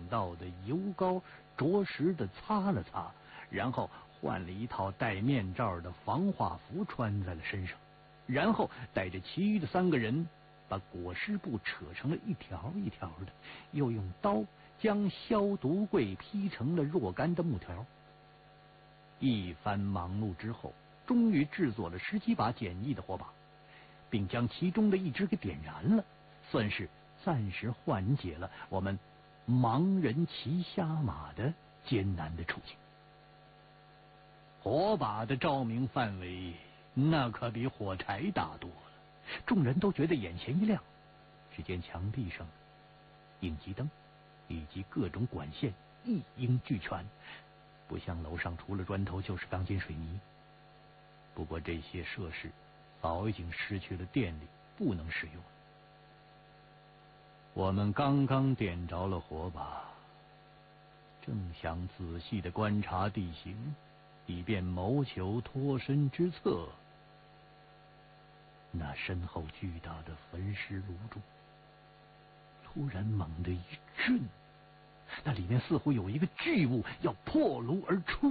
到的油膏着实的擦了擦，然后换了一套戴面罩的防化服穿在了身上，然后带着其余的3个人把裹尸布扯成了一条一条的，又用刀将消毒柜劈成了若干的木条。一番忙碌之后，终于制作了10几把简易的火把，并将其中的一支给点燃了，算是暂时缓解了我们盲人骑瞎马的艰难的处境。火把的照明范围那可比火柴大多了，众人都觉得眼前一亮。只见墙壁上应急灯以及各种管线一应俱全，不像楼上除了砖头就是钢筋水泥。不过这些设施早已经失去了电力，不能使用。我们刚刚点着了火把，正想仔细的观察地形，以便谋求脱身之策，那身后巨大的焚尸炉中突然猛地一震，那里面似乎有一个巨物要破炉而出。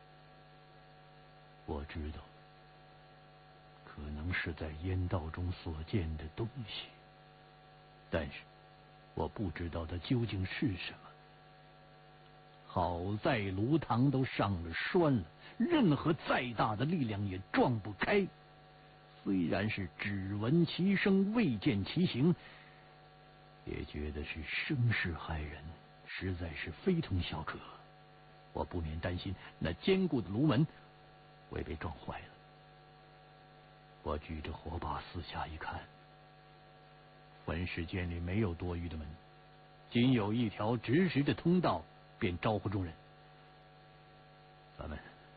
我知道可能是在烟道中所见的东西，但是我不知道它究竟是什么。好在炉膛都上了栓了，任何再大的力量也撞不开。虽然是只闻其声未见其形，也觉得是声势骇人，实在是非同小可。我不免担心那坚固的炉门会被撞坏了。我举着火把四下一看，焚尸间里没有多余的门，仅有一条直直的通道，便招呼众人：咱们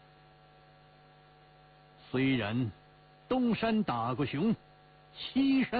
虽然东山打过熊，西山